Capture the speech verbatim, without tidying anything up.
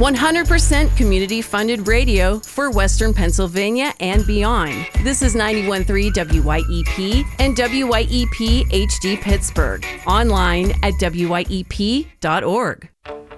one hundred percent community-funded radio for Western Pennsylvania and beyond. This is ninety-one point three W Y E P and W Y E P H D Pittsburgh. Online at W Y E P dot org.